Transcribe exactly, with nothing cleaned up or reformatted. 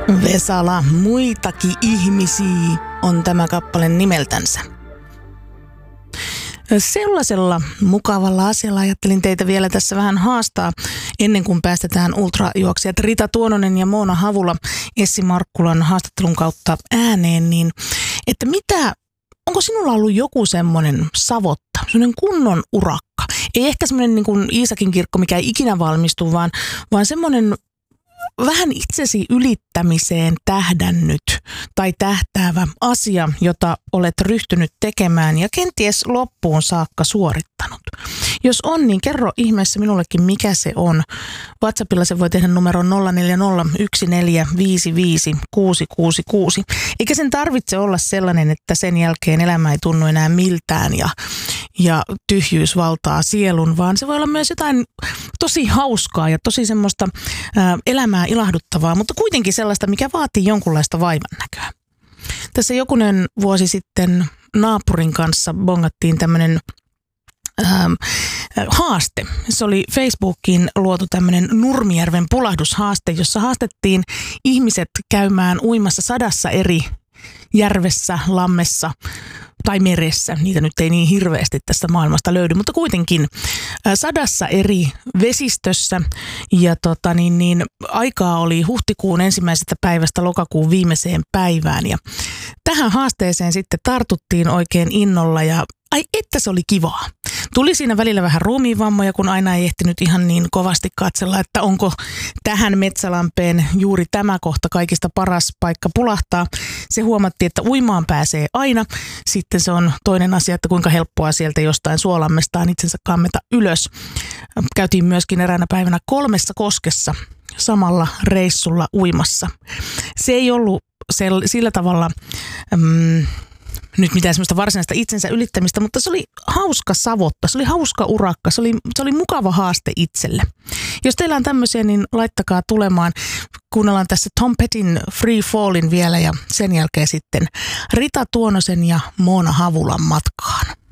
Vesala, muitakin ihmisiä on tämä kappale nimeltänsä. Sellaisella mukavalla asialla ajattelin teitä vielä tässä vähän haastaa ennen kuin päästetään ultrajuoksijat Rita Tuononen ja Moona Havula Essi Markkulan haastattelun kautta ääneen, niin että mitä, onko sinulla ollut joku semmoinen savotta, semmoinen kunnon urakka? Ei ehkä semmoinen niin kuin Iisakin kirkko, mikä ei ikinä valmistu, vaan, vaan semmoinen vähän itsesi ylittämiseen tähdännyt tai tähtäävä asia, jota olet ryhtynyt tekemään ja kenties loppuun saakka suorittanut. Jos on, niin kerro ihmeessä minullekin, mikä se on. WhatsAppilla se voi tehdä numero nolla neljä nolla yksi neljä viisi viisi kuusi kuusi kuusi. Eikä sen tarvitse olla sellainen, että sen jälkeen elämä ei tunnu enää miltään ja, ja tyhjyys valtaa sielun, vaan se voi olla myös jotain tosi hauskaa ja tosi semmoista ää, elämää ilahduttavaa, mutta kuitenkin sellaista, mikä vaatii jonkunlaista vaivannäköä. Tässä jokunen vuosi sitten naapurin kanssa bongattiin tämmöinen Ähm, haaste. Se oli Facebookiin luotu tämmöinen Nurmijärven pulahdushaaste, jossa haastettiin ihmiset käymään uimassa sadassa eri järvessä, lammessa tai meressä. Niitä nyt ei niin hirveästi tästä maailmasta löydy, mutta kuitenkin sadassa eri vesistössä. Ja tota, niin, niin, aikaa oli huhtikuun ensimmäisestä päivästä lokakuun viimeiseen päivään. Ja tähän haasteeseen sitten tartuttiin oikein innolla ja ai että se oli kivaa. Tuli siinä välillä vähän ruumiinvammoja, kun aina ei ehtinyt ihan niin kovasti katsella, että onko tähän Metsälampeen juuri tämä kohta kaikista paras paikka pulahtaa. Se huomattiin, että uimaan pääsee aina. Sitten se on toinen asia, että kuinka helppoa sieltä jostain suolammestaan itsensä kammeta ylös. Käytiin myöskin eräänä päivänä kolmessa koskessa samalla reissulla uimassa. Se ei ollut sillä tavalla Mm, nyt mitään semmoista varsinaista itsensä ylittämistä, mutta se oli hauska savotta, se oli hauska urakka, se oli, se oli mukava haaste itselle. Jos teillä on tämmöisiä, niin laittakaa tulemaan. Kuunnellaan tässä Tom Pettin Free Fallin vielä ja sen jälkeen sitten Rita Tuonosen ja Moona Havulan matkaan.